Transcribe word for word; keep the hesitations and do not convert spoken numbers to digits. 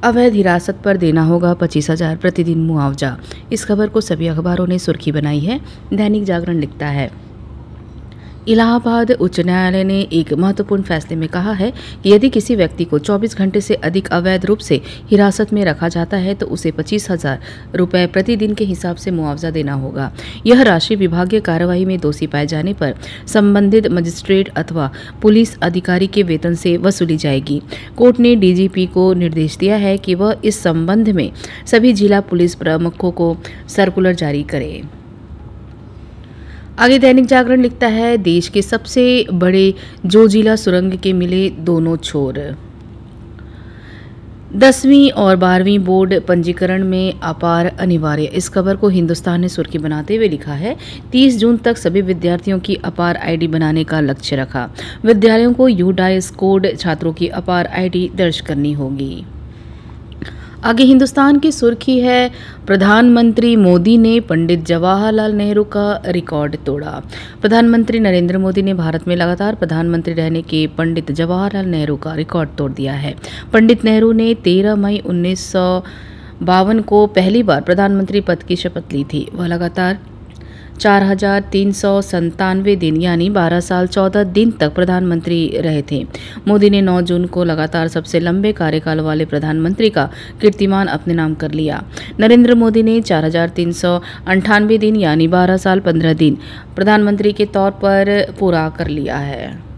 अवैध हिरासत पर देना होगा पच्चीस हजार प्रतिदिन मुआवजा। इस खबर को सभी अखबारों ने सुर्खी बनाई है। दैनिक जागरण लिखता है, इलाहाबाद उच्च न्यायालय ने एक महत्वपूर्ण फैसले में कहा है कि यदि किसी व्यक्ति को चौबीस घंटे से अधिक अवैध रूप से हिरासत में रखा जाता है तो उसे पच्चीस हजार रुपये प्रतिदिन के हिसाब से मुआवजा देना होगा। यह राशि विभागीय कार्रवाई में दोषी पाए जाने पर संबंधित मजिस्ट्रेट अथवा पुलिस अधिकारी के वेतन से वसूली जाएगी। कोर्ट ने डीजीपी को निर्देश दिया है कि वह इस संबंध में सभी जिला पुलिस प्रमुखों को सर्कुलर जारी करे। आगे दैनिक जागरण लिखता है, देश के सबसे बड़े जोजिला सुरंग के मिले दोनों छोर। दसवीं और बारहवीं बोर्ड पंजीकरण में अपार अनिवार्य। इस खबर को हिंदुस्तान ने सुर्खी बनाते हुए लिखा है, तीस जून तक सभी विद्यार्थियों की अपार आईडी बनाने का लक्ष्य रखा। विद्यालयों को यूडाइस कोड छात्रों की अपार आईडी दर्ज करनी होगी। आगे हिंदुस्तान की सुर्खी है, प्रधानमंत्री मोदी ने पंडित जवाहरलाल नेहरू का रिकॉर्ड तोड़ा। प्रधानमंत्री नरेंद्र मोदी ने भारत में लगातार प्रधानमंत्री रहने के पंडित जवाहरलाल नेहरू का रिकॉर्ड तोड़ दिया है। पंडित नेहरू ने तेरह मई उन्नीस सौ बावन को पहली बार प्रधानमंत्री पद की शपथ ली थी। वह लगातार चार हजार तीन सौ संतानवे दिन यानी बारह साल चौदह दिन तक प्रधानमंत्री रहे थे। मोदी ने नौ जून को लगातार सबसे लंबे कार्यकाल वाले प्रधानमंत्री का कीर्तिमान अपने नाम कर लिया। नरेंद्र मोदी ने चार हजार तीन सौ अंठानवे दिन यानी बारह साल पंद्रह दिन प्रधानमंत्री के तौर पर पूरा कर लिया है।